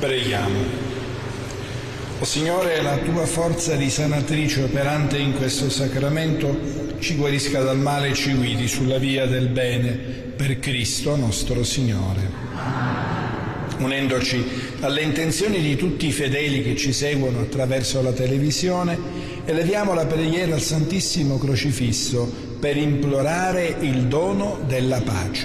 Preghiamo. O Signore, la tua forza risanatrice operante in questo sacramento ci guarisca dal male e ci guidi sulla via del bene, per Cristo nostro Signore. Unendoci alle intenzioni di tutti i fedeli che ci seguono attraverso la televisione, eleviamo la preghiera al Santissimo Crocifisso per implorare il dono della pace.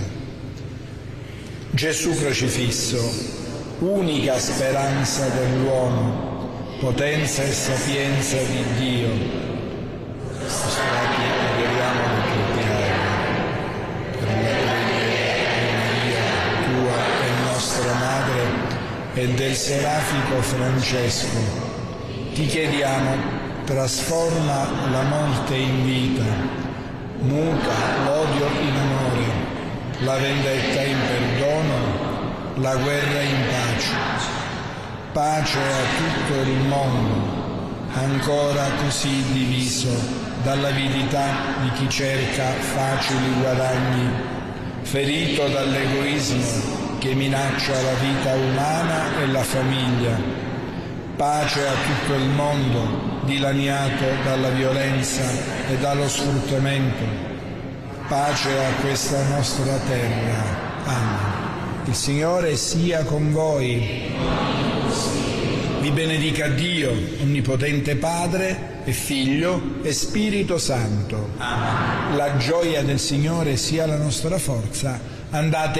Gesù crocifisso, unica speranza dell'uomo, potenza e sapienza di Dio, mostrati adoriamo le tue piaghe, per la preghiera di Maria, tua e nostra Madre, e del Serafico Francesco, ti chiediamo, trasforma la morte in vita, muta l'odio in amore, la vendetta in perdono, la guerra in pace. Pace a tutto il mondo, ancora così diviso dall'avidità di chi cerca facili guadagni, ferito dall'egoismo che minaccia la vita umana e la famiglia. Pace a tutto il mondo, dilaniato dalla violenza e dallo sfruttamento. Pace a questa nostra terra. Amen. Il Signore sia con voi. Vi benedica Dio, Onnipotente Padre e Figlio e Spirito Santo. Amen. La gioia del Signore sia la nostra forza. Andate